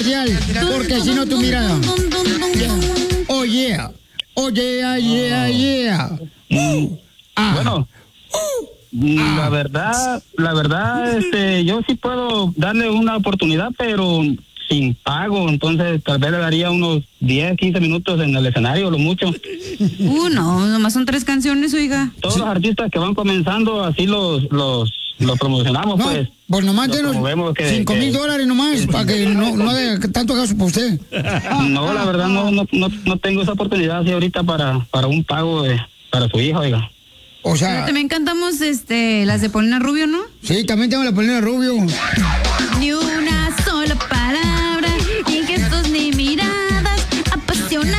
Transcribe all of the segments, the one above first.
cordial, porque si no tu mirada. Oh yeah, oh yeah, yeah, yeah. Bueno, la verdad, yo sí puedo darle una oportunidad, pero sin pago, entonces tal vez le daría unos 10, 15 minutos en el escenario, lo mucho. No, nomás son 3 canciones, oiga. Todos los artistas que van comenzando, así los promocionamos, No, pues nomás denos $5,000 nomás, para que no dé tanto gasto por usted. No, la verdad no tengo esa oportunidad así ahorita para un pago para su hijo, oiga. O sea... Pero también cantamos las de Paulina Rubio, ¿no? Sí, también tengo la Paulina Rubio. Ni una sola palabra, ni gestos ni miradas apasionadas.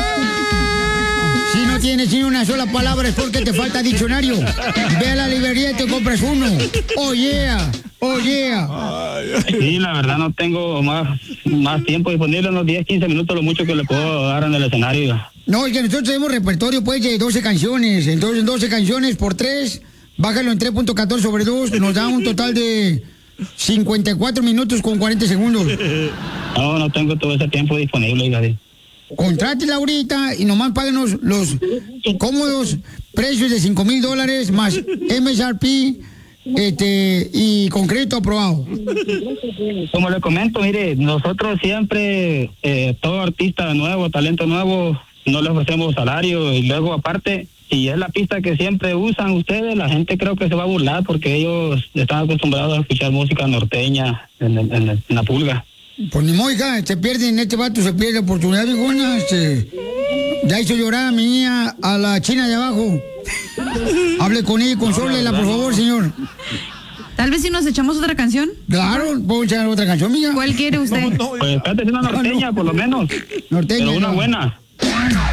Si no tienes ni una sola palabra es porque te falta diccionario. Ve a la librería y te compras uno. Oh yeah, oh yeah. Sí, la verdad no tengo más tiempo disponible, unos 10, 15 minutos lo mucho que le puedo dar en el escenario. No, es que nosotros tenemos repertorio pues de 12 canciones. Entonces 12 canciones por 3, bájalo en 3.14 sobre 2, nos da un total de 54 minutos con 40 segundos. No tengo todo ese tiempo disponible, oiga. Contrátela ahorita y nomás páguenos los cómodos precios de $5,000 más MSRP y con crédito aprobado. Como le comento, mire, nosotros siempre, todo artista nuevo, talento nuevo, no le ofrecemos salario y luego aparte, si es la pista que siempre usan ustedes, la gente creo que se va a burlar porque ellos están acostumbrados a escuchar música norteña en la pulga. Pues ni moja, se pierde en este vato, se pierde la oportunidad, viejona. Ya hizo llorar a mi niña, a la china de abajo. Hable con ella y consólela, por favor, señor. Tal vez si nos echamos otra canción. Claro, puedo echar otra canción, mía. ¿Cuál quiere usted? Pues trate de una norteña, por lo menos. Norteña. Pero una buena.